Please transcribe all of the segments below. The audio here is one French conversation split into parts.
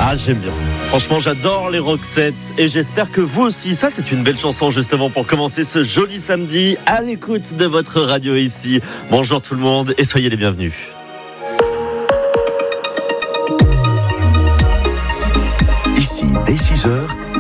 Ah, j'aime bien. Franchement, j'adore les Roxettes et j'espère que vous aussi. Ça, c'est une belle chanson justement pour commencer ce joli samedi à l'écoute de votre radio ici. Bonjour tout le monde et soyez les bienvenus. Ici, dès 6h,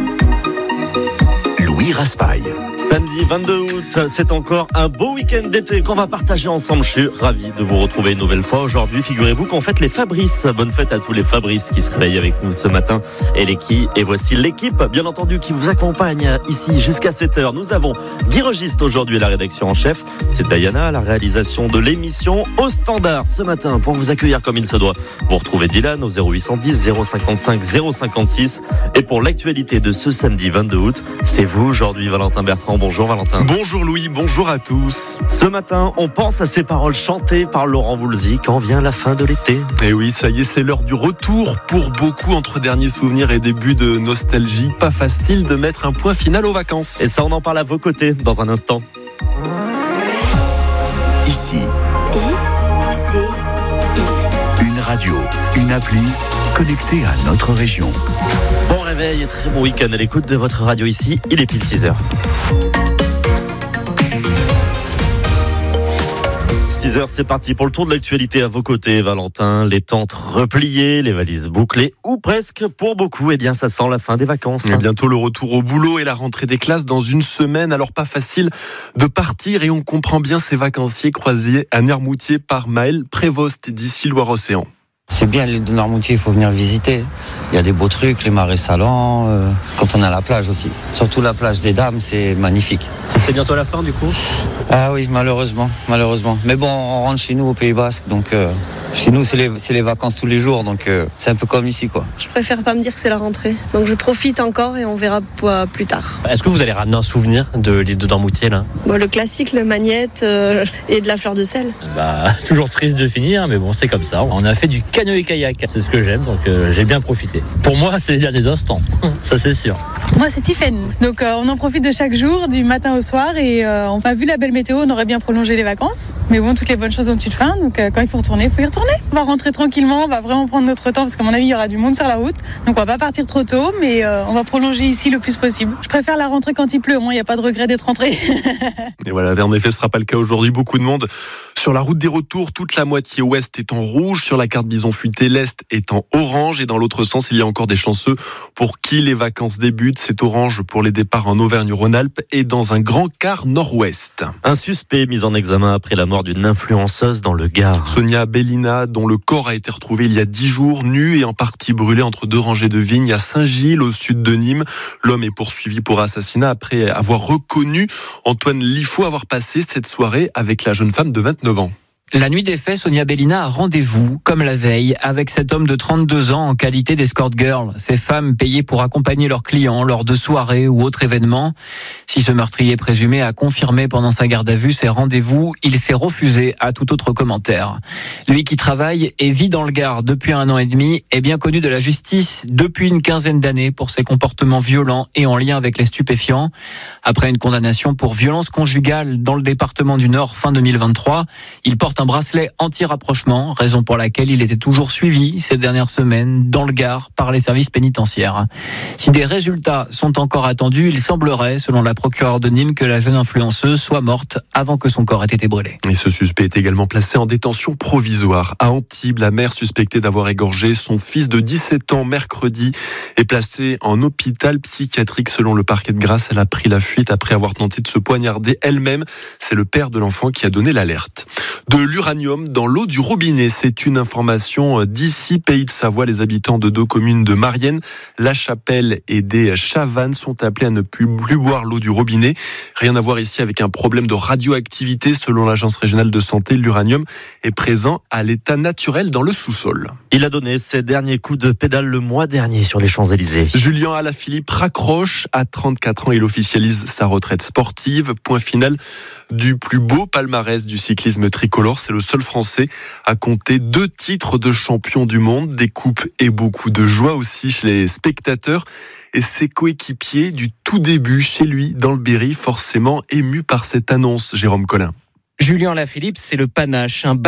Louis Raspail. Samedi 22 août, c'est encore un beau week-end d'été qu'on va partager ensemble. Je suis ravi de vous retrouver une nouvelle fois. Aujourd'hui, figurez-vous qu'on fête les Fabrice. Bonne fête à tous les Fabrice qui se réveillent avec nous ce matin. Et voici l'équipe, bien entendu, qui vous accompagne ici jusqu'à 7h. Nous avons Guy Registe aujourd'hui à la rédaction en chef. C'est Diana à la réalisation de l'émission au standard ce matin pour vous accueillir comme il se doit. Vous retrouvez Dylan au 0810 055 056. Et pour l'actualité de ce samedi 22 août, c'est vous aujourd'hui, Valentin Bertrand. Bonjour Valentin. Bonjour Louis, bonjour à tous. Ce matin, on pense à ces paroles chantées par Laurent Voulzy quand vient la fin de l'été. Et oui, ça y est, c'est l'heure du retour. Pour beaucoup, entre derniers souvenirs et début de nostalgie, pas facile de mettre un point final aux vacances. Et ça, on en parle à vos côtés dans un instant. Ici, une radio, une appli connectée à notre région. Bon réveil et très bon week-end à l'écoute de votre radio ici. Il est pile 6h. 6h, c'est parti pour le tour de l'actualité à vos côtés, Valentin. Les tentes repliées, les valises bouclées, ou presque. Pour beaucoup, eh bien, ça sent la fin des vacances. Et bientôt le retour au boulot et la rentrée des classes dans une semaine. Alors pas facile de partir et on comprend bien ces vacanciers croisés à Noirmoutier par Maël Prévost d'ici Loire-Océan. C'est bien l'île de Noirmoutier, il faut venir visiter. Il y a des beaux trucs, les marais salants, quand on a la plage aussi. Surtout la plage des Dames, c'est magnifique. C'est bientôt la fin du coup ? Ah oui, malheureusement. Mais bon, on rentre chez nous au Pays Basque, donc chez nous c'est les vacances tous les jours, donc c'est un peu comme ici quoi. Je préfère pas me dire que c'est la rentrée, donc je profite encore et on verra plus tard. Est-ce que vous allez ramener un souvenir de l'île de Noirmoutier là ? Bon, le classique, le magnète et de la fleur de sel. Toujours triste de finir, mais bon, c'est comme ça. On a fait du canoë-kayak, c'est ce que j'aime, donc j'ai bien profité. Pour moi, c'est les derniers instants, ça c'est sûr. Moi, c'est Tiffen. Donc, on en profite de chaque jour, du matin au soir. Et on a vu la belle météo, on aurait bien prolongé les vacances. Mais bon, toutes les bonnes choses ont une fin. Donc, quand il faut retourner, il faut y retourner. On va rentrer tranquillement, on va vraiment prendre notre temps. Parce qu'à mon avis, il y aura du monde sur la route. Donc, on va pas partir trop tôt. Mais on va prolonger ici le plus possible. Je préfère la rentrée quand il pleut. Au moins, il n'y a pas de regret d'être rentré. Et voilà, en effet, ce sera pas le cas aujourd'hui. Beaucoup de monde sur la route des retours. Toute la moitié ouest est en rouge. Sur la carte bison futé, l'est est en orange. Et dans l'autre sens, il y a encore des chanceux pour qui les vacances débutent. C'est orange pour les départs en Auvergne-Rhône-Alpes et dans un grand quart nord-ouest. Un suspect mis en examen après la mort d'une influenceuse dans le Gard. Sonia Bellina, dont le corps a été retrouvé il y a 10 jours, nu et en partie brûlé entre deux rangées de vignes à Saint-Gilles, au sud de Nîmes. L'homme est poursuivi pour assassinat après avoir reconnu Antoine Liffaut avoir passé cette soirée avec la jeune femme de 29 ans. La nuit des faits, Sonia Bellina a rendez-vous, comme la veille, avec cet homme de 32 ans en qualité d'escort girl. Ces femmes payées pour accompagner leurs clients lors de soirées ou autres événements. Si ce meurtrier présumé a confirmé pendant sa garde à vue ses rendez-vous, il s'est refusé à tout autre commentaire. Lui qui travaille et vit dans le Gard depuis 1 an et demi est bien connu de la justice depuis une quinzaine d'années pour ses comportements violents et en lien avec les stupéfiants. Après une condamnation pour violence conjugale dans le département du Nord fin 2023, il porte un bracelet anti-rapprochement, raison pour laquelle il était toujours suivi ces dernières semaines dans le Gard par les services pénitentiaires. Si des résultats sont encore attendus, il semblerait, selon la procureure de Nîmes, que la jeune influenceuse soit morte avant que son corps ait été brûlé. Et ce suspect est également placé en détention provisoire. À Antibes, la mère suspectée d'avoir égorgé son fils de 17 ans mercredi est placée en hôpital psychiatrique selon le parquet de Grasse. Elle a pris la fuite après avoir tenté de se poignarder elle-même. C'est le père de l'enfant qui a donné l'alerte. De l'uranium dans l'eau du robinet, c'est une information d'ici, Pays de Savoie. Les habitants de 2 communes de Marienne, La Chapelle et des Chavannes sont appelés à ne plus boire l'eau du robinet. Rien à voir ici avec un problème de radioactivité. Selon l'Agence régionale de santé, l'uranium est présent à l'état naturel dans le sous-sol. Il a donné ses derniers coups de pédale le mois dernier sur les Champs-Élysées. Julien Alaphilippe raccroche. À 34 ans, il officialise sa retraite sportive. Point final du plus beau palmarès du cyclisme tricolore. C'est le seul Français à compter 2 titres de champion du monde, des coupes et beaucoup de joie aussi chez les spectateurs et ses coéquipiers du tout début chez lui dans le Berry, forcément ému par cette annonce. Jérôme Collin. Julien Alaphilippe, c'est le panache, un